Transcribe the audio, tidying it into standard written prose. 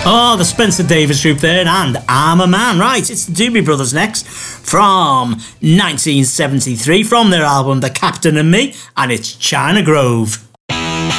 Oh, the Spencer Davis Group there, and I'm a Man. Right, it's the Doobie Brothers next, from 1973, from their album The Captain and Me, and it's China Grove.